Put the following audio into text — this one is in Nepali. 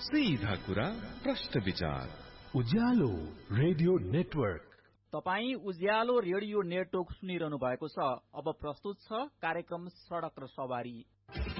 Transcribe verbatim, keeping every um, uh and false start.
सीधा कुरा प्रश्न विचार उज्यालो रेडियो नेटवर्क। तपाई उज्यालो रेडियो नेटवर्क सुनिरहनु भएको छ। अब प्रस्तुत छ कार्यक्रम सडक र सवारी।